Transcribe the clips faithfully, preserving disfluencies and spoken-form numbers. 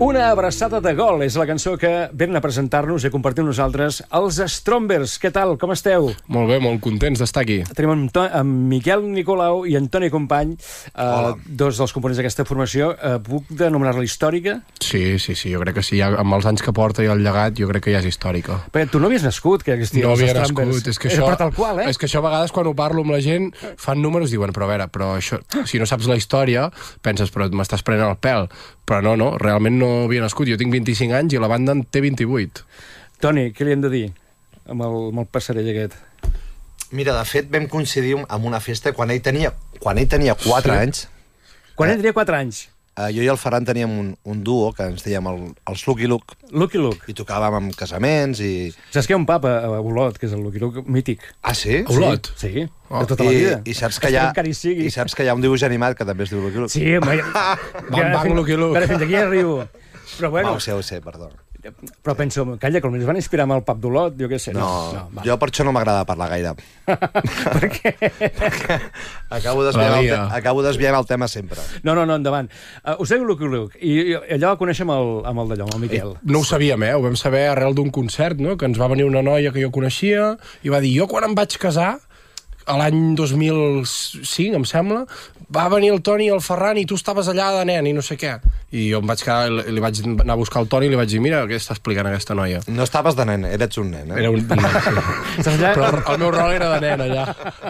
Una abraçada de gol és la cançó que venen a presentar-nos i a compartir amb nosaltres els Strombers. Què tal? Com esteu? Molt bé, molt contents d'estar aquí. Tenim amb, amb Miquel Nicolau i Antoni Company, eh, dos dels components d'aquesta formació. Eh, puc denominar-la històrica? Sí, sí, sí, jo crec que sí. Ja, amb els anys que porta i el llegat, jo crec que ja és històrica. Perquè tu no havies nascut, que existien no els havia Strombers. nascut. És que això, per tal qual, eh? És que això a vegades quan ho parlo amb la gent fan números i diuen, però a veure, però això, si no saps la història, penses, però m'estàs prenent el pèl. Però no, no, realment no havia nascut. Jo tinc vint-i-cinc anys i la banda en té vint-i-vuit. Toni, què li hem de dir amb el, amb el passarell aquest? Mira, de fet, vam coincidir amb una festa quan ell tenia, quan ell tenia quatre Sí. anys. Quan Eh, ell tenia quatre anys. Eh, jo i el Ferran teníem un, un duo que ens dèiem el, els Lucky Luke. Lucky Luke. I tocàvem en casaments i... Saps que hi ha un pub a, a Olot, que és el Lucky Luke mític? Ah, sí? A Olot? Sí, sí, Oh. de tota la vida. I, i, saps que hi ha, Espero que hi sigui. I saps que hi ha un dibuix animat que també es diu Lucky Luke? Sí, home... Bang, bang, Lucky Luke. Però fins aquí arribo. Però bueno, Va, ho sé, ho sé, perdó. però penso, calla, que potser es van inspirar amb el pub d'Olot, jo què sé. No, No, no, va. jo per això no m'agrada parlar gaire. Per què? Perquè acabo desviant, el, te acabo desviant el tema sempre. No, no, no, endavant. Uh, us deia Lucky Luke, i, i allò ho coneixem el, amb el d'allò, amb el Miquel. No ho sabíem, eh? Ho vam saber arrel d'un concert, no? Que ens va venir una noia que jo coneixia i va dir, jo quan em vaig casar, a l'any dos mil cinc, em sembla, va venir el Toni i el Ferran i tu estaves allà de nen i no sé què. I jo em vaig quedar, li vaig anar a buscar el Toni i li vaig dir, mira, què està explicant aquesta noia? No estaves de nen, eres un nen, eh? Era un nen, sí. Però el meu rol era de nen, allà.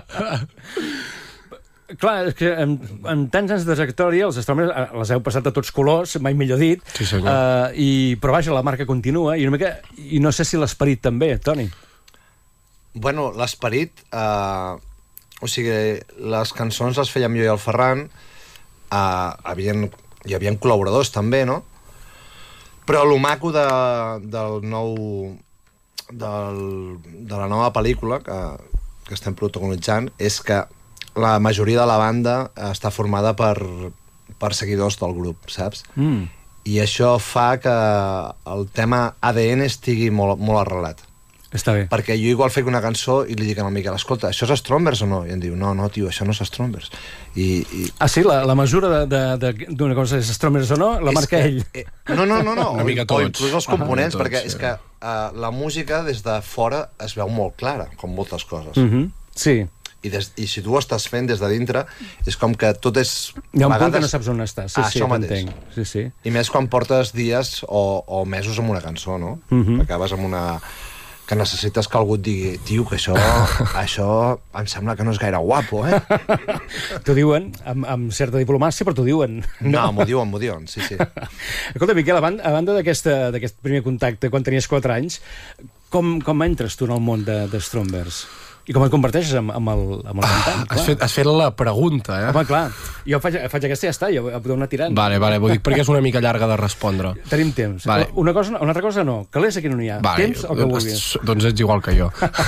Clar, és que en, en tants anys de trajectòria, els Strombers eh, les heu passat de tots colors, mai millor dit, Sí, senyor. uh, i, però vaja, la marca continua, i, una mica, i no sé si l'esperit també, Toni. Bueno, l'esperit... Eh, o sigui, les cançons les fèiem jo i el Ferran, eh, havien, hi havia col·laboradors també, no? Però el maco de, del nou... Del, de la nova pel·lícula que, que estem protagonitzant és que la majoria de la banda està formada per, per seguidors del grup, saps? Mm. I això fa que el tema A D N estigui molt, molt arrelat. Està bé. Perquè jo igual faig una cançó i li dic al Miquel, escolta, això és Strombers o no? I em diu, no, no, tio, això no és Strombers. I, i... Ah, sí? La, la mesura d'una cosa és Strombers o no, la marca que, ell. Eh, no, no, no, no. Una mica o, tots. o inclús els components, Ah, tots, perquè sí. és que uh, la música des de fora es veu molt clara, com moltes coses. Mm -hmm. Sí. I, des, I si tu ho estàs fent des de dintre, és com que tot és... Hi ha un vegades... punt que no saps on estàs. Sí, ah, sí, això mateix. t'entenc. Sí, sí. I més quan portes dies o, o mesos amb una cançó, no? Mm -hmm. Acabes amb una... que necessites que algú et digui, tio, que això, això em sembla que no és gaire guapo, eh? T'ho diuen, amb, amb certa diplomàcia, però t'ho diuen. No, m'ho diuen, m'ho diuen, sí, sí. Escolta, Miquel, a banda, a banda d'aquest primer contacte, quan tenies quatre anys, com, com entres tu en el món de, de Strombers? I com et converteixes amb, amb el, amb el cantant? Has fet, has fet la pregunta, eh? Home, clar, jo faig, faig aquesta i ja està, jo podeu anar tirant. Vale, vale, ho dic perquè és una mica llarga de respondre. Tenim temps. Vale. Una, cosa, una altra cosa no, calés aquí no n'hi ha. Vale, Temps o que vulguis. doncs ets igual que jo.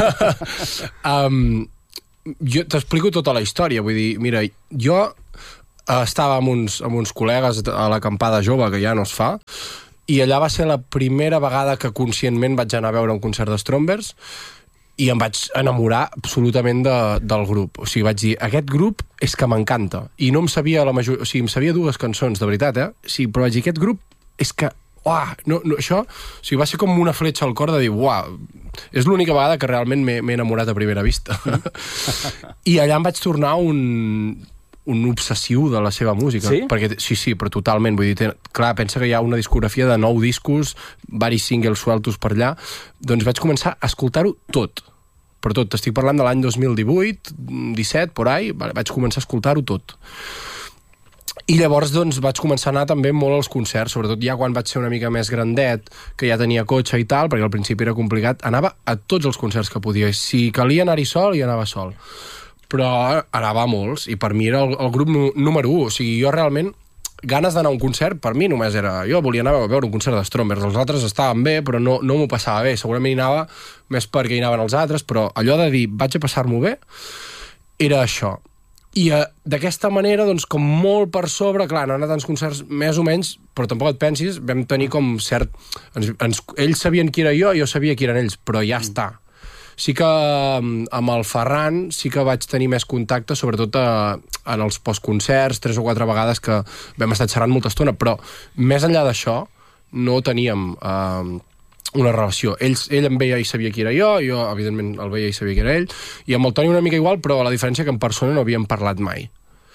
um, jo t'explico tota la història, vull dir, mira, jo estava amb uns, amb uns col·legues a l'acampada jove, que ja no es fa, i allà va ser la primera vegada que conscientment vaig anar a veure un concert de Strombers i em vaig enamorar absolutament de, del grup. O sigui, vaig dir, aquest grup és que m'encanta. I no em sabia la majoria... O sigui, em sabia dues cançons, de veritat, eh? Sí, però vaig dir, aquest grup és que... Uah, no, no, això... O sigui, va ser com una fletxa al cor de dir, uah, és l'única vegada que realment m'he enamorat a primera vista. I allà em vaig tornar un... un obsessiu de la seva música. Sí? Perquè, sí, sí, però totalment. Vull dir, ten, clar, pensa que hi ha una discografia de nou discos, varis singles sueltos per allà, doncs vaig començar a escoltar-ho tot. Per tot. Estic parlant de l'any dos mil divuit, disset, por ahí, vaig començar a escoltar-ho tot. I llavors doncs, vaig començar a anar també molt als concerts, sobretot ja quan vaig ser una mica més grandet, que ja tenia cotxe i tal, perquè al principi era complicat, anava a tots els concerts que podia. Si calia anar-hi sol, hi anava sol. Però anava a molts, i per mi era el, el grup número u. O sigui, jo realment, ganes d'anar a un concert, per mi només era... Jo volia anar a veure un concert de Strombers. Els altres estaven bé, però no, no m'ho passava bé. Segurament hi anava més perquè hi anaven els altres, però allò de dir, vaig a passar-m'ho bé, era això. I eh, d'aquesta manera, doncs, com molt per sobre, clar, han anat a tants concerts més o menys, però tampoc et pensis, vam tenir com cert... Ens, ens, ells sabien qui era jo, jo sabia qui eren ells, però ja mm. està. Sí que amb el Ferran sí que vaig tenir més contacte, sobretot a, en els postconcerts, tres o quatre vegades que vam estar xerrant molta estona, però més enllà d'això, no teníem eh, una relació. Ell, ell em veia i sabia qui era jo, jo, evidentment, el veia i sabia qui era ell, i amb el Toni una mica igual, però la diferència que en persona no havíem parlat mai.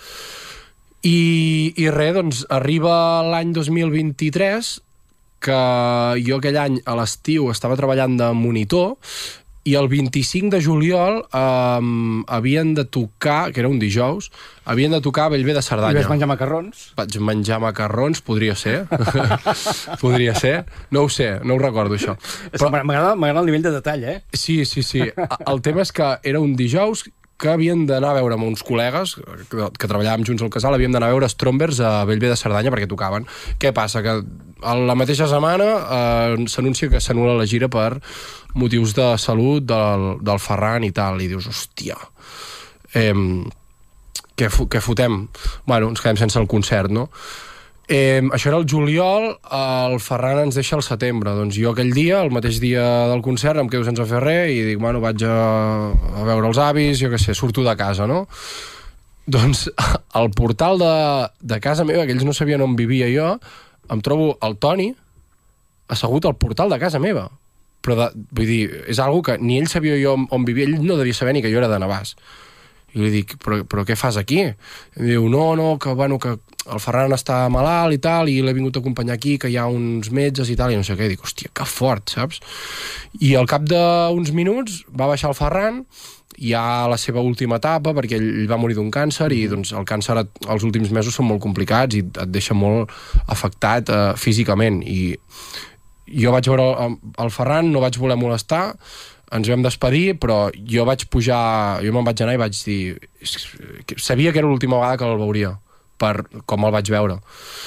I, i res, doncs, arriba l'any dos mil vint-i-tres, que jo aquell any a l'estiu estava treballant de monitor, i el vint-i-cinc de juliol um, havien de tocar, que era un dijous, havien de tocar a Bellver de Cerdanya. I vas menjar macarrons? Vaig menjar macarrons, podria ser. podria ser. No ho sé, no ho recordo, això. Però... M'agrada el nivell de detall, eh? Sí, sí, sí. El tema és que era un dijous que havien d'anar a veure amb uns col·legues que, que treballàvem junts al casal, havíem d'anar a veure Strombers a Bellver de Cerdanya perquè tocaven. Què passa? Que a la mateixa setmana eh, s'anuncia que s'anul·la la gira per motius de salut del, del Ferran i tal, i dius, hòstia, eh, què, què fotem? Bueno, ens quedem sense el concert, no? Eh, això era el juliol, el Ferran ens deixa el setembre. Doncs jo aquell dia, el mateix dia del concert, em quedo sense fer res i dic, bueno, vaig a, a veure els avis, jo què sé, surto de casa, no? Doncs al portal de, de casa meva, que ells no sabien on vivia jo, em trobo el Toni assegut al portal de casa meva. Però, de, vull dir, és algo que ni ell sabia jo on vivia, ell no devia saber ni que jo era de Navàs. I li dic, però, però què fas aquí? I diu, no, no, que, bueno, que el Ferran està malalt i tal, i l'he vingut a acompanyar aquí, que hi ha uns metges i tal, i no sé què. I dic, hòstia, que fort, saps? I al cap d'uns minuts va baixar el Ferran, ja a la seva última etapa, perquè ell va morir d'un càncer, i doncs el càncer els últims mesos són molt complicats i et deixa molt afectat eh, físicament. I jo vaig veure el, el Ferran, no vaig voler molestar, ens vam despedir, però jo vaig pujar, jo me'n vaig anar i vaig dir, sabia que era l'última vegada que el veuria, per com el vaig veure.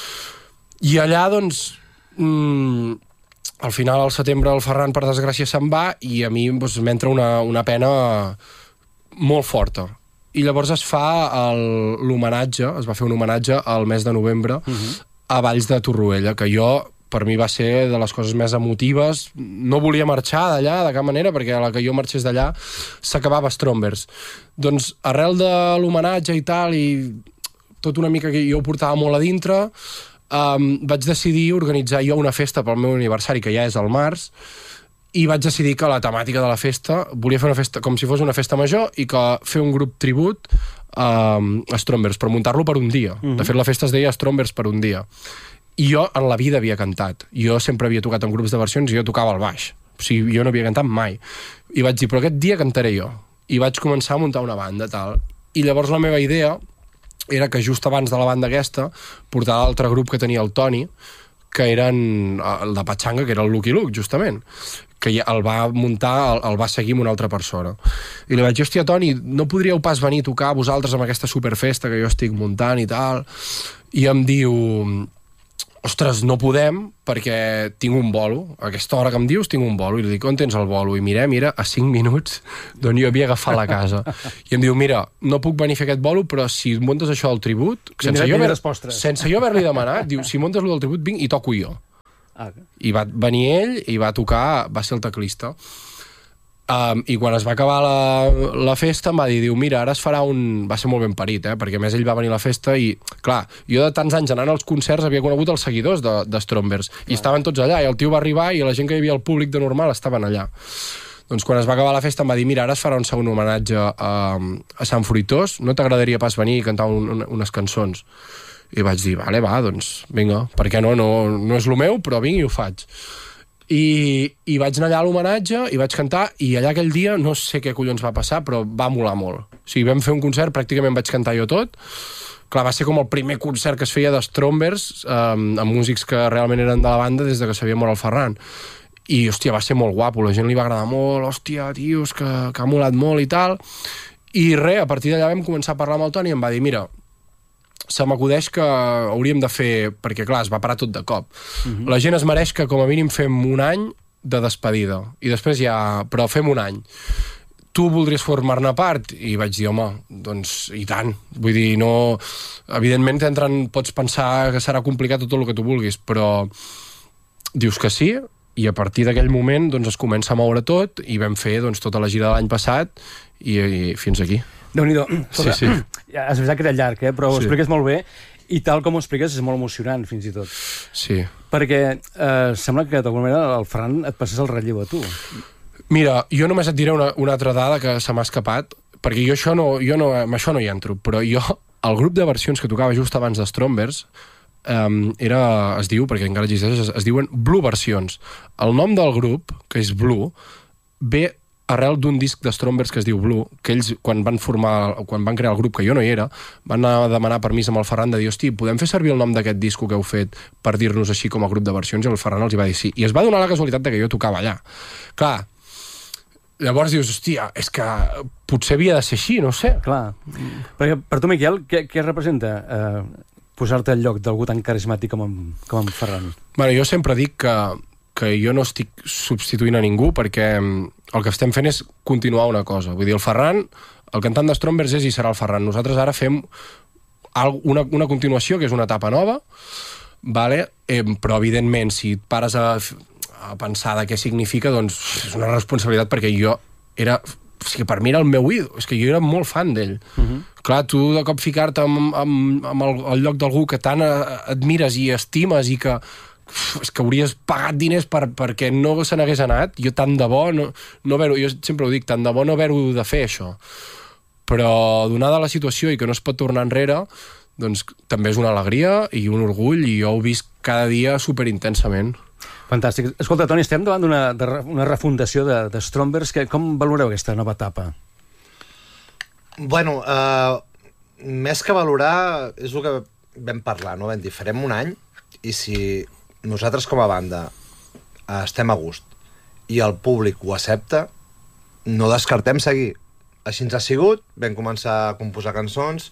I allà, doncs, mmm, al final, al setembre, el Ferran, per desgràcia, se'n va, i a mi doncs, m'entra una, una pena molt forta. I llavors es fa l'homenatge, es va fer un homenatge al mes de novembre, uh-huh. a Valls de Torroella, que jo, per mi va ser de les coses més emotives. No volia marxar d'allà de cap manera, perquè a la que jo marxés d'allà s'acabava Strombers. Doncs arrel de l'homenatge i tal, i tot una mica que jo ho portava molt a dintre, um, vaig decidir organitzar jo una festa pel meu aniversari, que ja és al març, i vaig decidir que la temàtica de la festa, volia fer una festa com si fos una festa major, i que fer un grup tribut um, a Strombers, per muntar-lo per un dia. Uh-huh. De fet, la festa es deia Strombers per un dia. I jo en la vida havia cantat. Jo sempre havia tocat en grups de versions i jo tocava el baix. O sigui, jo no havia cantat mai. I vaig dir, però aquest dia cantaré jo. I vaig començar a muntar una banda, tal. I llavors la meva idea era que just abans de la banda aquesta portava l'altre grup que tenia el Toni, que eren el de Patxanga, que era el Lucky Luke, justament, que el va muntar, el, el va seguir amb una altra persona. I li vaig dir, hòstia, Toni, no podríeu pas venir a tocar vosaltres amb aquesta superfesta que jo estic muntant i tal? I em diu, ostres, no podem perquè tinc un bolo. A aquesta hora que em dius tinc un bolo. I li dic, on tens el bolo? I mirem, mira, a cinc minuts d'on jo havia agafat la casa. I em diu, mira, no puc venir a fer aquest bolo, però si muntes això del tribut, sense jo, haver, sense jo haver-li demanat, diu, si muntes lo del tribut, vinc i toco jo. Ah. I va venir ell i va tocar, va ser el teclista. Um, I quan es va acabar la, la festa em va dir, diu, mira, ara es farà un... Va ser molt ben parit, eh? Perquè a més ell va venir a la festa i, clar, jo de tants anys anant als concerts havia conegut els seguidors de, de Strombers i estaven tots allà, i el tio va arribar i la gent que hi havia al públic de normal estaven allà. Doncs quan es va acabar la festa em va dir, mira, ara es farà un segon homenatge a, a Sant Fruitós, no t'agradaria pas venir i cantar un, un, unes cançons? I vaig dir, vale, va, doncs, vinga, per què no? No, no és el meu, però vinc i ho faig. I, i vaig anar allà a l'homenatge i vaig cantar, i allà aquell dia no sé què collons va passar, però va molar molt. O sigui, vam fer un concert, pràcticament vaig cantar jo tot. Clar, va ser com el primer concert que es feia de Strombers, um, amb músics que realment eren de la banda des de que s'havia mort el Ferran. I, hòstia, va ser molt guapo, la gent li va agradar molt, hòstia, tios, que, que ha molat molt i tal. I res, a partir d'allà vam començar a parlar amb el Toni i em va dir, mira, se m'acudeix que hauríem de fer, perquè clar, es va parar tot de cop. Uh-huh. La gent es mereix que com a mínim fem un any de despedida, i després ja, però fem un any. Tu voldries formar-ne part? I vaig dir, home, doncs, i tant. Vull dir, no... Evidentment, t'entren, pots pensar que serà complicat tot el que tu vulguis, però dius que sí, i a partir d'aquell moment doncs, es comença a moure tot, i vam fer doncs, tota la gira de l'any passat, i, i fins aquí. Déu-n'hi-do. Sí, sí. Ja, és veritat que era llarg, eh? Però ho sí. expliques molt bé. I tal com ho expliques és molt emocionant, fins i tot. Sí. Perquè eh, sembla que d'alguna manera el Ferran et passés el relleu a tu. Mira, jo només et diré una, una altra dada que se m'ha escapat, perquè jo, això no, jo no, amb això no hi entro, però jo, el grup de versions que tocava just abans de Strombers, um, era, es diu, perquè encara existeix, es, es diuen Blue Versions. El nom del grup, que és Blue, ve arrel d'un disc de Strombers que es diu Blue, que ells, quan van formar, quan van crear el grup, que jo no hi era, van anar a demanar permís amb el Ferran de dir, hosti, podem fer servir el nom d'aquest disco que heu fet per dir-nos així com a grup de versions? I el Ferran els hi va dir sí. I es va donar la casualitat de que jo tocava allà. Clar, llavors dius, hòstia, és que potser havia de ser així, no sé. Clar. Perquè per tu, Miquel, què, què representa eh, posar-te al lloc d'algú tan carismàtic com en, com en Ferran? Bueno, jo sempre dic que, que jo no estic substituint a ningú perquè el que estem fent és continuar una cosa. Vull dir, el Ferran, el cantant de Strombers és i serà el Ferran. Nosaltres ara fem una, una continuació, que és una etapa nova, vale? eh, però evidentment, si et pares a, a pensar de què significa, doncs és una responsabilitat perquè jo era... O sigui, per mi era el meu ídol, és que jo era molt fan d'ell. Uh -huh. Clar, tu de cop ficar-te amb, amb, amb el, el lloc d'algú que tant admires i estimes i que és que hauries pagat diners per, perquè no se n'hagués anat, jo tant de bo no, no haver-ho, jo sempre ho dic, tant de bo no haver-ho de fer això, però donada la situació i que no es pot tornar enrere, doncs també és una alegria i un orgull i jo ho visc cada dia superintensament. Fantàstic. Escolta, Toni, estem davant d'una una refundació de, de Strombers. Que, com valoreu aquesta nova etapa? Bueno, eh, més que valorar, és el que vam parlar, no? Vam dir, farem un any i si nosaltres com a banda eh, estem a gust i el públic ho accepta, no descartem seguir. Així ens ha sigut, vam començar a composar cançons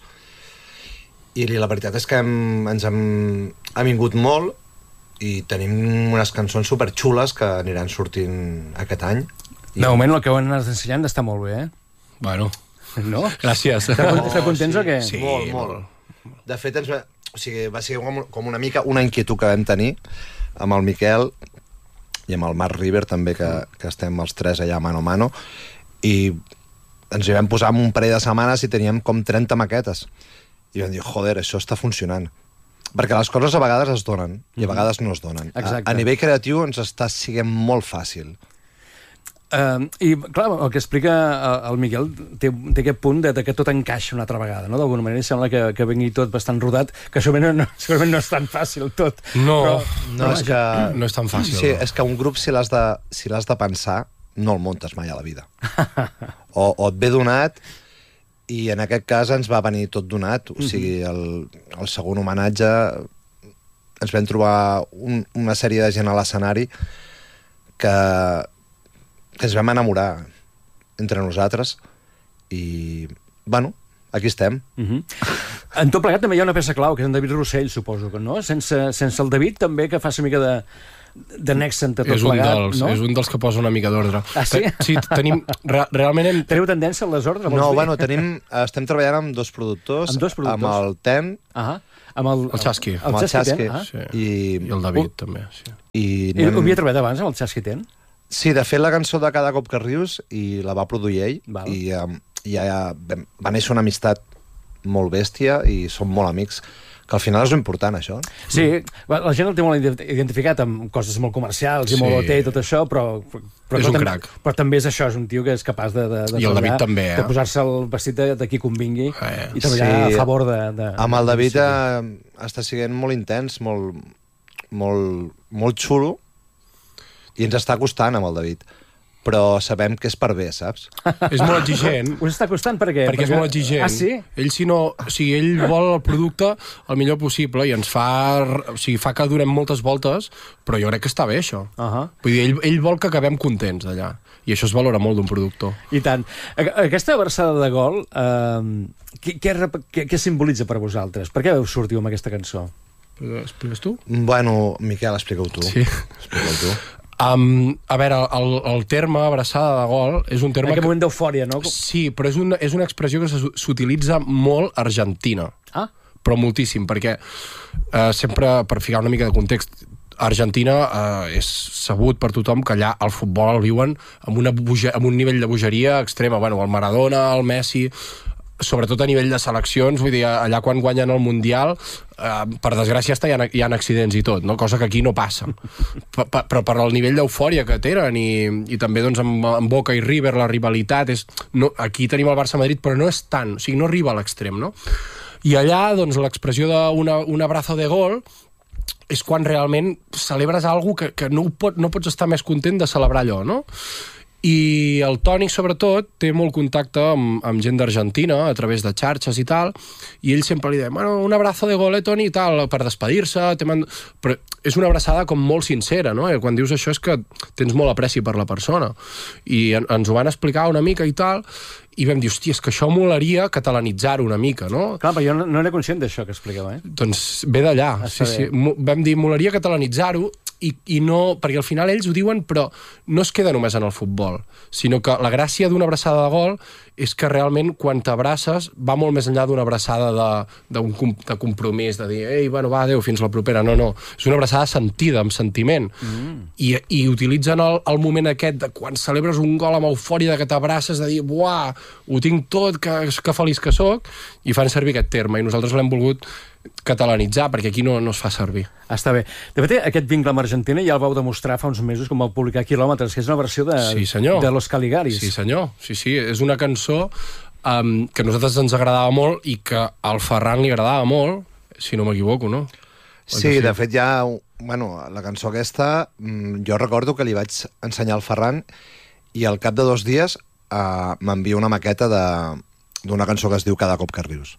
i la veritat és que hem, ens hem, ha vingut molt i tenim unes cançons superxules que aniran sortint aquest any. De moment el que ho han anat ensenyant està molt bé, eh? Bueno, no? gràcies. Esteu contents sí, o què? Sí, molt, molt. De fet, ens va, o sigui, va ser com, com una mica una inquietud que vam tenir amb el Miquel i amb el Marc River també, que, que estem els tres allà mano a mano, i ens hi vam posar en un parell de setmanes i teníem com trenta maquetes. I vam dir, joder, això està funcionant. Perquè les coses a vegades es donen i a vegades no es donen. A, a nivell creatiu ens està sent molt fàcil. Uh, I, clar, el que explica el Miquel té, té aquest punt de, de que tot encaixa una altra vegada, no? D'alguna manera sembla que, que vengui tot bastant rodat, que segurament no, segurament no és tan fàcil tot. No, però, no, però és que, no és tan fàcil. Sí, és que un grup, si l'has de, si l'has de pensar, no el muntes mai a la vida. O, o et ve donat, i en aquest cas ens va venir tot donat. O sigui, el, el segon homenatge ens vam trobar un, una sèrie de gent a l'escenari que, que ens vam enamorar entre nosaltres i, bueno, aquí estem. Uh -huh. En tot plegat també hi ha una peça clau, que és en David Rossell, suposo que no? Sense, sense el David també, que fa una mica de de nexe entre tot és un plegat, dels, no? És un dels que posa una mica d'ordre. Ah, sí? Sí, tenim... Re, realment hem... Teniu tendència al desordre? No, bueno, tenim, estem treballant amb dos productors, amb, dos productors? amb el Ten, ah, amb el, el Chasqui, el, el Chasqui, ah. sí. i, i el David uh, també. Sí. I anem... Ho havia treballat abans amb el Chasqui Ten? Sí, de fet la cançó de Cada cop que rius i la va produir ell. Val. I um, ja va néixer una amistat molt bèstia i som molt amics, que al final és important, això. Sí, la gent el té molt identificat amb coses molt comercials i sí. molt O T i tot això, però... però és un també, crac. Però també és això, és un tio que és capaç de, de, de I el David també, eh? de posar-se el vestit de, de qui convingui eh. i treballar sí, a favor de... de amb el David sí. eh, està sent molt intens, molt, molt, molt xulo, i ens està costant amb el David. Però sabem que és per bé, saps? És molt exigent. Us està costant per què? Perquè, perquè és molt exigent. Ah, sí? Ell, si no, o sigui, ell vol el producte el millor possible i ens fa, o sigui, fa que durem moltes voltes, però jo crec que està bé, això. Uh -huh. Vull dir, ell, ell vol que acabem contents d'allà. I això es valora molt d'un productor. I tant. Aquesta versada de gol, eh, què, què, què, què simbolitza per vosaltres? Per què sortiu amb aquesta cançó? Expliques tu? Bueno, Miquel, explica-ho tu. Sí. Explica-ho tu. Um, a veure, el, el terme abraçada de gol és un terme... En aquest que... moment d'eufòria, no? Sí, però és una, és una expressió que s'utilitza molt a Argentina. Ah. Però moltíssim, perquè eh, sempre, per ficar una mica de context, Argentina eh, és sabut per tothom que allà el futbol el viuen amb, una boja, amb un nivell de bogeria extrema. Bueno, el Maradona, el Messi... sobretot a nivell de seleccions, vull dir, allà quan guanyen el Mundial, eh, per desgràcia hi ha, hi ha accidents i tot, no? Cosa que aquí no passa. P -p Però per el nivell d'eufòria que tenen i, i també doncs, amb, amb Boca i River la rivalitat és... No, aquí tenim el Barça-Madrid, però no és tant, o sigui, no arriba a l'extrem, no? I allà, doncs, l'expressió d'un abrazo de gol és quan realment celebres alguna cosa que, que no, pot, no pots estar més content de celebrar allò, no? I el Toni, sobretot, té molt contacte amb, amb gent d'Argentina, a través de xarxes i tal, i ell sempre li deia, bueno, un abrazo de gol, eh, Toni, i tal, per despedir-se, mand... però és una abraçada com molt sincera, no? I quan dius això és que tens molt apreci per la persona. I en, ens ho van explicar una mica i tal, i vam dir, hòstia, és que això molaria catalanitzar-ho una mica, no? Clar, però jo no, no era conscient d'això que explicava, eh? Doncs ve d'allà, sí, sí. Vam dir, molaria catalanitzar-ho, i, i no, perquè al final ells ho diuen, però no es queda només en el futbol, sinó que la gràcia d'una abraçada de gol és que realment quan t'abraces va molt més enllà d'una abraçada de, de, de compromís, de dir, ei, bueno, va, adéu, fins la propera. No, no, és una abraçada sentida, amb sentiment. Mm. I, i utilitzen el, el moment aquest de quan celebres un gol amb eufòria, de que t'abraces, de dir, buah, ho tinc tot, que, que feliç que sóc, i fan servir aquest terme, i nosaltres l'hem volgut catalanitzar, perquè aquí no, no es fa servir. Està bé. De fet, aquest vincle amb Argentina ja el vau demostrar fa uns mesos, com vau publicar Quilòmetres, que és una versió de, sí, de Los Caligaris. Sí, senyor. Sí, sí, és una cançó um, que a nosaltres ens agradava molt i que al Ferran li agradava molt, si no m'equivoco, no? Sí, sí, de fet ja... Bueno, la cançó aquesta, jo recordo que li vaig ensenyar al Ferran i al cap de dos dies uh, m'envia una maqueta d'una cançó que es diu Cada cop que rius.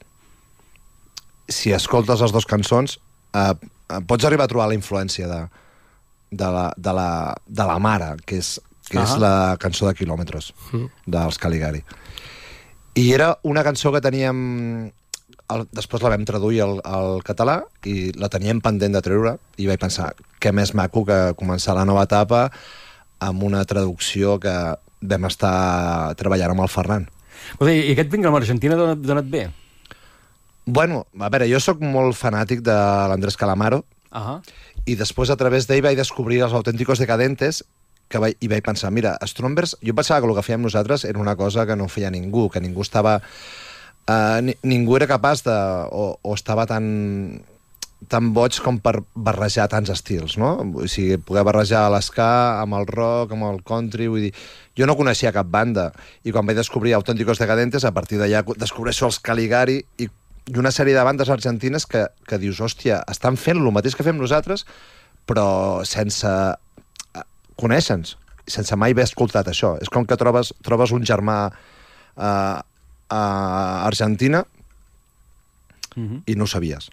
Si escoltes les dues cançons, eh, pots arribar a trobar la influència de, de, la, de, la, de la mare, que és, que uh -huh. és la cançó de Quilòmetres, uh -huh. dels Caligari. I era una cançó que teníem... El, després la vam traduir al, al català i la teníem pendent de treure i vaig pensar, què més maco que començar la nova etapa amb una traducció que vam estar treballant amb el Ferran. I aquest vincle amb l'Argentina ha donat bé? Bueno, a veure, jo sóc molt fanàtic de l'Andrés Calamaro uh -huh. i després a través d'ell vaig descobrir els Auténticos Decadentes que vaig, i vaig pensar, mira, Strombergs, jo pensava que el que fèiem nosaltres era una cosa que no feia ningú, que ningú estava... Uh, ni, ningú era capaç de... o, o estava tan tan boig com per barrejar tants estils, no? O sigui, poder barrejar l'esca amb el rock, amb el country, vull dir... Jo no coneixia cap banda, i quan vaig descobrir Auténticos Decadentes, a partir d'allà descobreixo els Caligari i i una sèrie de bandes argentines que, que dius, hòstia, estan fent el mateix que fem nosaltres, però sense conèixer-nos, sense mai haver escoltat això. És com que trobes, trobes un germà uh, a Argentina uh-huh. i no ho sabies.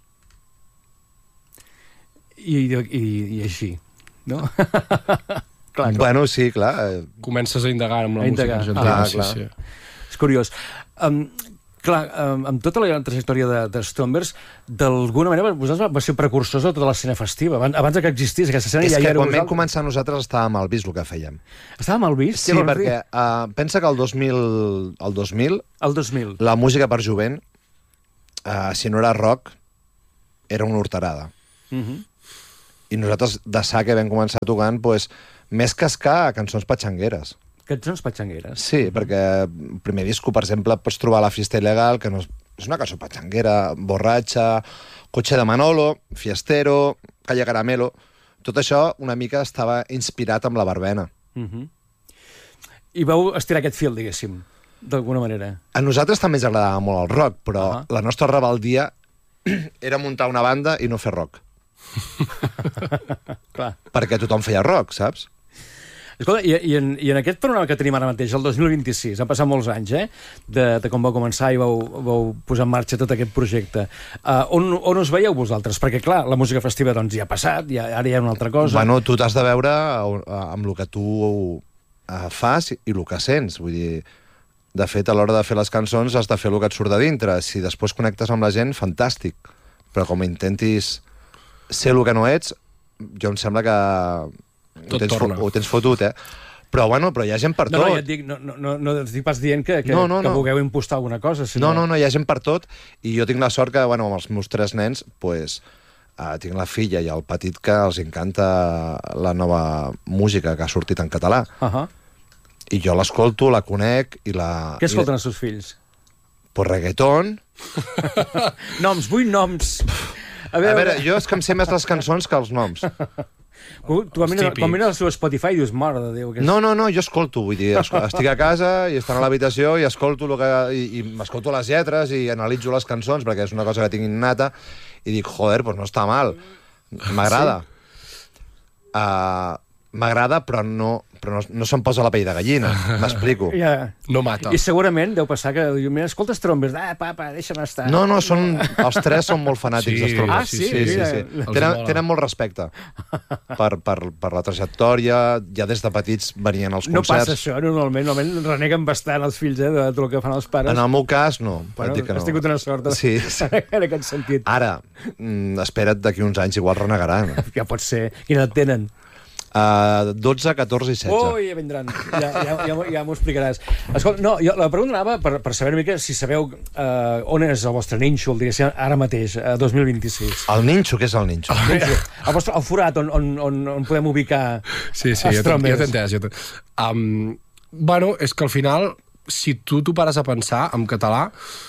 I, i, i així, no? clar, clar. Bueno, sí, clar. Comences a indagar amb la a música indagar. argentina. Clar, sí, clar. Sí. És curiós. Um, Clar, amb tota la trajectòria de, de Strombergs, d'alguna manera vosaltres va ser precursors de tota l'escena festiva. Abans, abans que existís aquesta escena... És ja que hi quan vam començar nosaltres estàvem al vist el que fèiem. Estàvem al vist? Sí, perquè uh, pensa que el dos mil... El dos mil, el dos mil. La música per jovent, uh, si no era rock, era una horterada. Uh -huh. I nosaltres, de sa que vam començar tocant, pues, més que ska, cançons patxangueres. Cançons patxangueres. Sí, mm-hmm. perquè el primer disco, per exemple, pots trobar La Fiesta Il·legal, que no és, és una cançó patxanguera, borratxa, Coche de Manolo, Fiestero, Calle Caramelo... Tot això una mica estava inspirat amb la verbena. Mm-hmm. I vau estirar aquest fil, diguéssim, d'alguna manera. A nosaltres també ens agradava molt el rock, però uh -huh. la nostra rebeldia era muntar una banda i no fer rock. Clar. Perquè tothom feia rock, saps? Escolta, i, i, en, i en aquest programa que tenim ara mateix, el dos mil vint-i-sis, han passat molts anys, eh?, de, de com vau començar i vau, vau posar en marxa tot aquest projecte. Uh, on, on us veieu vosaltres? Perquè, clar, la música festiva doncs ja ha passat, ja, ara hi ha una altra cosa. Bueno, tu t'has de veure amb el que tu uh, fas i el que sents. Vull dir, de fet, a l'hora de fer les cançons has de fer el que et surt de dintre. Si després connectes amb la gent, fantàstic. Però com intentis ser el que no ets, jo em sembla que... Ho tens, ho tens fotut, eh? Però, bueno, però hi ha gent per no, tot. No, ja et dic, no, no, no estic pas dient que, que, no, no, que no. vulgueu impostar alguna cosa. Sinó... No, no, no, hi ha gent per tot, i jo tinc la sort que, bueno, amb els meus tres nens, pues, uh, tinc la filla i el petit que els encanta la nova música que ha sortit en català. Uh -huh. I jo l'escolto, la conec i la... Què escolten i... els seus fills? pues reggaeton... Noms, vull noms. A veure... a veure, jo és que em sé més les cançons que els noms. Tu, quan mires, quan mires el seu Spotify dius, mare de Déu... Que és... No, no, no, jo escolto, vull dir, estic a casa i estan a l'habitació i escolto lo que, i, i m'escolto les lletres i analitzo les cançons perquè és una cosa que tinc innata i dic, joder, doncs no està mal, m'agrada. Sí? Uh, m'agrada, però no... però no, no se'm posa la pell de gallina, m'explico. Ja. No mata. I segurament deu passar que diu, mira, escolta Strombers, ah, papa, deixa'm estar. No, no, són, els tres són molt fanàtics sí, de Strombers. Ah, sí? Sí, sí, sí. sí. Tenen, tenen molt respecte per, per, per la trajectòria, ja des de petits venien als No concerts. passa això, normalment, normalment reneguen bastant els fills eh, de tot el que fan els pares. En el meu cas, no. Bueno, et dic que no. has tingut una sort eh? Sí, sí. en aquest sentit. Ara, mm, espera't d'aquí uns anys, igual renegaran. Ja pot ser. Quina edat tenen? Uh, dotze, catorze i setze. Oh, ja vindran. Ja, ja, ja, ja m'ho explicaràs. Escolta, no, jo, la pregunta anava per, per saber una mica si sabeu uh, on és el vostre nínxol, diguéssim, ara mateix, uh, dos mil vint-i-sis. El ninxo, què és el ninxo? El, el, vostre, el forat on, on, on, on podem ubicar Sí, sí, jo t'he entès. Jo um, bueno, és que al final, si tu t'ho pares a pensar en català,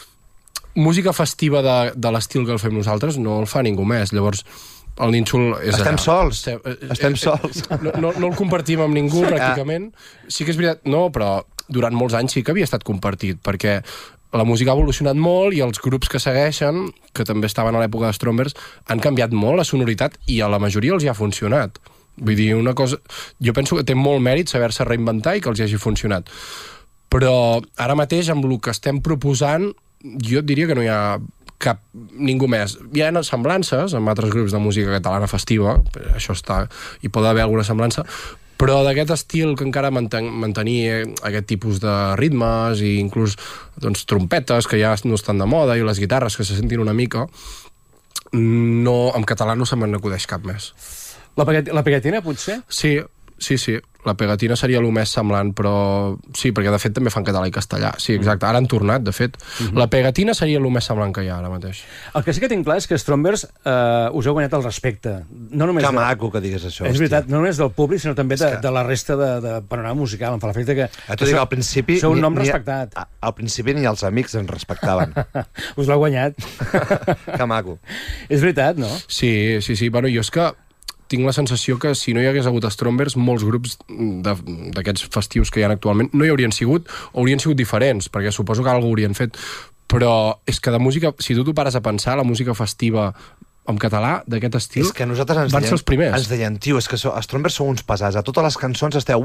música festiva de, de l'estil que el fem nosaltres no el fa ningú més. Llavors, el nínxol és Estem allà. sols. Estem, Estem sols. No, no, no el compartim amb ningú, pràcticament. Sí que és veritat, no, però durant molts anys sí que havia estat compartit, perquè la música ha evolucionat molt i els grups que segueixen, que també estaven a l'època de Strombers, han canviat molt la sonoritat i a la majoria els hi ha funcionat. Vull dir, una cosa... Jo penso que té molt mèrit saber-se reinventar i que els hi hagi funcionat. Però ara mateix, amb el que estem proposant, jo et diria que no hi ha cap ningú més. Hi ha semblances amb altres grups de música catalana festiva, això està, hi pot haver alguna semblança, però d'aquest estil que encara manten, mantenir aquest tipus de ritmes i inclús doncs, trompetes que ja no estan de moda i les guitarres que se sentin una mica, no, en català no se me n'acudeix cap més. La, pegatina, la pegatina, potser? Sí, sí, sí. La pegatina seria el més semblant, però sí, perquè de fet també fan català i castellà. Sí, exacte, ara han tornat, de fet. Uh-huh. La pegatina seria el més semblant que hi ha ara mateix. El que sí que tinc clar és que Strombers eh, us heu guanyat el respecte. No només que de... maco que digues això. És hòstia. veritat, no només del públic, sinó també de, que... de la resta de, de panorama musical. Em fa l'efecte que... A tu dic, al principi... Sou un ni, nom ni, respectat. A, al principi ni els amics ens respectaven. Us l'heu guanyat. Que maco. És veritat, no? Sí, sí, sí. Bueno, jo és que tinc la sensació que si no hi hagués hagut Strombers, molts grups d'aquests festius que hi ha actualment no hi haurien sigut, o haurien sigut diferents, perquè suposo que alguna haurien fet. Però és que de música, si tu t'ho pares a pensar, la música festiva en català, d'aquest estil, és que nosaltres ens van deien, ser els primers. Ens deien, tio, és que so, Strombers sou uns pesats. A totes les cançons esteu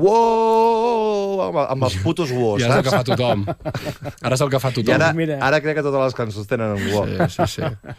uoh, amb, amb els putos uoh, I ara és el que fa tothom. Ara és el que fa tothom. I ara, Mira. ara crec que totes les cançons tenen un uoh. Sí, sí, sí.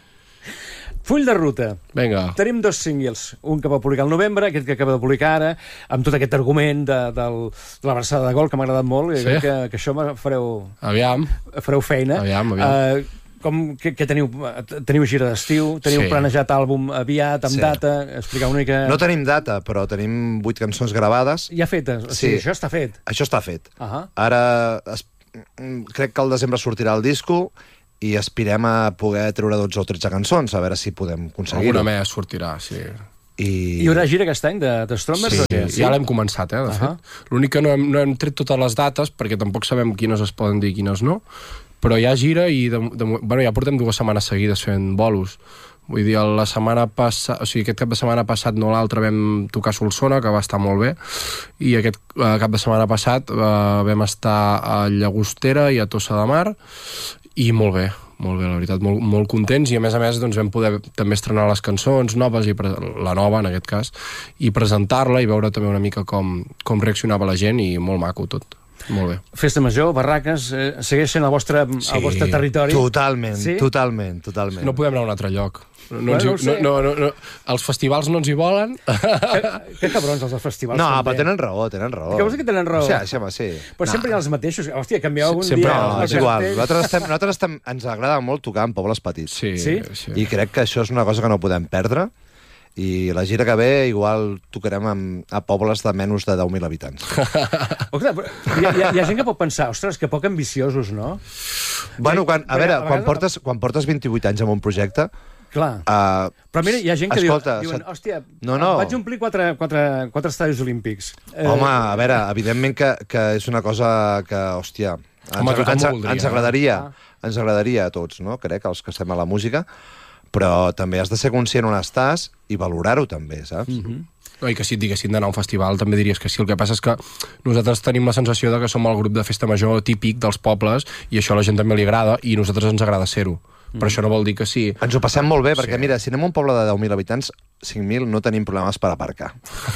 Full de ruta. Vinga. Tenim dos singles, un que va publicar al novembre, aquest que acaba de publicar ara, amb tot aquest argument de, del, de la versada de gol, que m'ha agradat molt, i Sí. crec que, que això fareu, Aviam. fareu feina. Aviam, aviam. Uh, com, que, que teniu, teniu gira d'estiu, teniu Sí. planejat àlbum aviat, amb Sí. data, explicar una mica... No tenim data, però tenim vuit cançons gravades. Ja fetes, o sigui, Sí. això està fet. Això està fet. Uh -huh. Ara es, crec que al desembre sortirà el disco i aspirem a poder treure dotze o tretze cançons, a veure si podem aconseguir-ho. Alguna més sortirà, sí. I... Hi haurà gira aquest any de, de Strombers? Sí, o què? Ja l'hem començat, eh, de Uh -huh. fet. L'únic que no hem, no hem tret totes les dates, perquè tampoc sabem quines es poden dir i quines no, però hi ha gira i de, de, bueno, ja portem dues setmanes seguides fent bolos. Vull dir, la setmana passada, o sigui, aquest cap de setmana passat, no l'altre, vam tocar Solsona, que va estar molt bé, i aquest eh, cap de setmana passat eh, vam estar a Llagostera i a Tossa de Mar, i molt bé, molt bé, la veritat, molt, molt contents, i a més a més doncs, vam poder també estrenar les cançons noves, i la nova en aquest cas, i presentar-la i veure també una mica com, com reaccionava la gent, i molt maco tot. Molt bé. Festa Major, Barraques, eh, segueix sent el vostre, sí. el vostre territori? Totalment, sí? totalment, totalment. No podem anar a un altre lloc. No, Bueno, ens hi, no ho sé. no, no, no, els festivals no ens hi volen. Que, que cabrons els festivals. No, també. però tenen raó, tenen raó. Que vols dir que tenen raó? Sí, sí, home, sí. Però no. sempre hi ha els mateixos. Hòstia, canvieu algun Sempre- dia... No, els és igual. cartells. Nosaltres, estem, nosaltres estem, ens agrada molt tocar en pobles petits. Sí, Sí? sí. I crec que això és una cosa que no podem perdre. I la gira que ve igual tocarem amb, a pobles de menys de deu mil habitants. Ostres, però hi, ha, hi, ha, hi ha gent que pot pensar, ostres, que poc ambiciosos, no? Bueno, quan, a Bé, veure, a quan vegades- portes, quan portes vint-i-vuit anys en un projecte... Clar. Uh, Però mira, hi ha gent que escolta, diu, diuen, set- hòstia, No, no. vaig omplir quatre, quatre, quatre estadis olímpics. Eh, Home, a veure, evidentment que, que és una cosa que, hòstia, ens, Home, tothom ens, ho voldria, ens agradaria. Ah. ens agradaria a tots, no? Crec, als que estem a la música, però també has de ser conscient on estàs i valorar-ho també, saps? Mm-hmm. No, i que si et diguessin d'anar a un festival també diries que sí. El que passa és que nosaltres tenim la sensació de que som el grup de festa major típic dels pobles i això a la gent també li agrada i a nosaltres ens agrada ser-ho. Mm. Però això no vol dir que sí. Ens ho passem molt bé, perquè Sí. mira, si anem a un poble de deu mil habitants, cinc mil no tenim problemes per aparcar.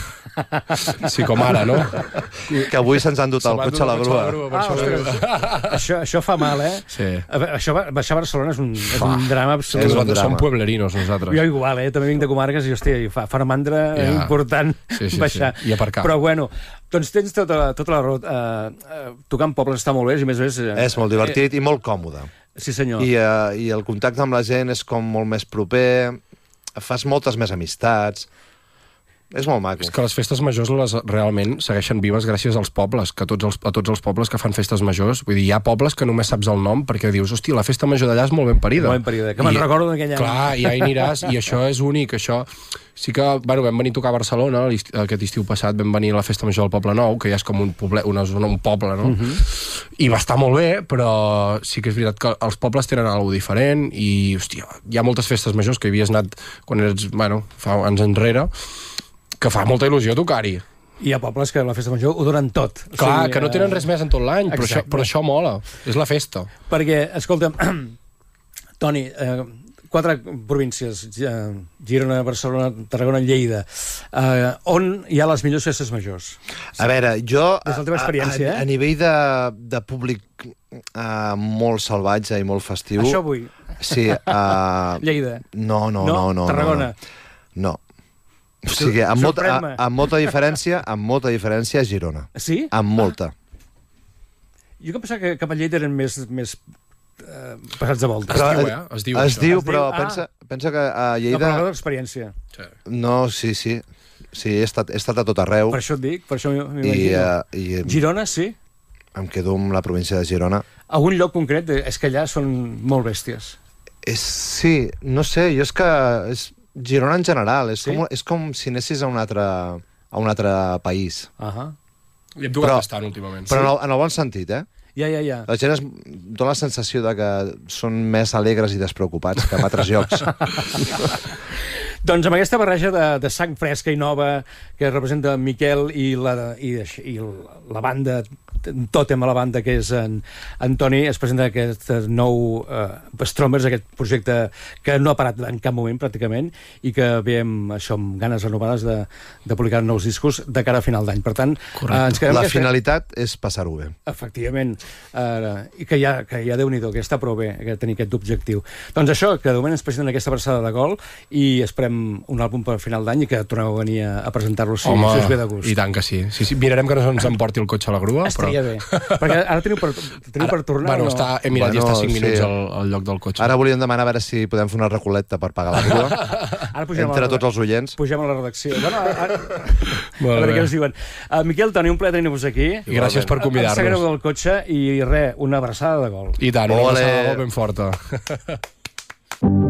Sí, com ara, no? Que avui se'ns han dut el Se m'ha cotxe a la dut el grua. cotxe a la grua, per Ah, això ho diu. ostres, això, això fa mal, eh? Sí. A veure, això, baixar a Barcelona és un, és un drama absolut. És un Nosaltres som drama. pueblerinos, nosaltres. Jo igual, eh? També vinc de comarques i, hòstia, i fa, fa una mandra Ja. important Sí, sí, baixar. sí. I aparcar. Però, bueno, doncs tens tota, tota la raó. Uh, uh, tocar en pobles està molt bé, i a més a més... Uh, És molt divertit i molt còmode. Sí, senyor. I, uh, I el contacte amb la gent és com molt més proper, fas moltes més amistats, és molt maco. És que les festes majors les, realment segueixen vives gràcies als pobles, que tots els, a tots els pobles que fan festes majors. Vull dir, hi ha pobles que només saps el nom perquè dius, hòstia, la festa major d'allà és molt ben parida. Molt ben parida, que me'n recordo d'aquell any. Clar, i ja hi aniràs, i això és únic, això... Sí que, bueno, vam venir a tocar a Barcelona l'est- aquest estiu passat, vam venir a la festa major del Poble Nou, que ja és com un, poble, una zona, un poble, no? Uh-huh. I va estar molt bé, però sí que és veritat que els pobles tenen alguna cosa diferent i, hòstia, hi ha moltes festes majors que hi havies anat quan eres, bueno, fa anys enrere, que fa molta il·lusió tocar-hi. Hi ha pobles que a la festa major ho donen tot. O Clar, sigui, que no tenen res més en tot l'any, però, això, Exacte. però això mola, és la festa. Perquè, escolta'm, Toni, eh, quatre províncies, eh, Girona, Barcelona, Tarragona, Lleida, eh, on hi ha les millors festes majors? A veure, jo... Des de la teva experiència, a, a, eh? a nivell de, de públic uh, molt salvatge i molt festiu... Això vull. Sí. Uh, Lleida. No, no, No? no. no Tarragona. No. no. O sigui, amb molta, Sorprèn-me. amb molta diferència, amb molta diferència a Girona. Sí? Amb molta. Jo que pensava que cap a Lleida eren més, més eh, passats de volta. Però- diu, eh? Es diu es això. diu, Es però diu, ah. pensa, pensa que a No, Lleida... però no d'experiència. Sí. No, sí, sí. Sí, he estat, he estat a tot arreu. Per això et dic, per això I, m'imagino. uh, i Girona, sí? em quedo amb la província de Girona. Algun lloc concret? És que allà són molt bèsties. És, sí, no sé, jo és que... És Girona en general, és, Sí? com, és com si anessis a un altre, a un altre país. Ahà. I hem tocat Però- bastant últimament. Però en el, en el bon sentit, eh? Ja, ja, ja. La gent es, dona la sensació de que són més alegres i despreocupats que en altres llocs. Doncs amb aquesta barreja de, de sang fresca i nova que representa Miquel i la, i, i la banda, tòtem a la banda, que és en, en Toni, es presenta aquest nou eh, Stromers, aquest projecte que no ha parat en cap moment, pràcticament, i que ve amb, això, amb ganes renovades de, de publicar nous discos de cara a final d'any. Per tant, eh, ens quedem La aquesta... finalitat és passar-ho bé. Efectivament, uh, i que ja, que ja Déu-n'hi-do, que està prou bé que tenir aquest objectiu. Doncs això, que de moment ens presenten aquesta versada de gol i esperem un àlbum per final d'any i que torneu a venir a, a presentar-lo si, Home, si us ve de gust. i tant que sí. sí, sí. Mirarem que no se'ns emporti el cotxe a la grua, Estaria però... bé, perquè ara teniu per, teniu per tornar Bueno, o no? està, he mirat Bueno, i està cinc sí. minuts al, al lloc del cotxe. Ara volíem demanar a veure si podem fer una recoleta per pagar la grua Ara pugem entre a la, tots els oients. pugem a la redacció. Bueno, ara, ara, a Molt veure bé. què ens diuen. Uh, Miquel, Toni, un plaer tenir-vos aquí. I gràcies per Ens sagreu convidar-nos. del cotxe i res, una abraçada de gol. I tant, una Ole. abraçada molt ben forta.